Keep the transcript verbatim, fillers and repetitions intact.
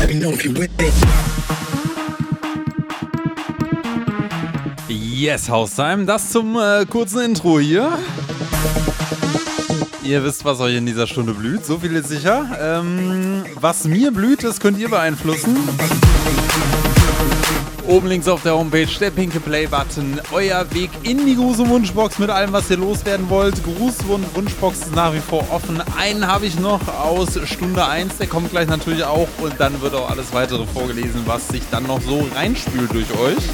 Yes, Haustime, das zum äh, kurzen Intro hier. Ihr wisst, was euch in dieser Stunde blüht, so viel ist sicher. Ähm, was mir blüht, das könnt ihr beeinflussen. Oben links auf der Homepage der pinke Play-Button. Euer Weg in die Gruß-und-Wunschbox mit allem, was ihr loswerden wollt. Gruß-und-Wunschbox ist nach wie vor offen. Einen habe ich noch aus Stunde eins, der kommt gleich natürlich auch. Und dann wird auch alles weitere vorgelesen, was sich dann noch so reinspült durch euch.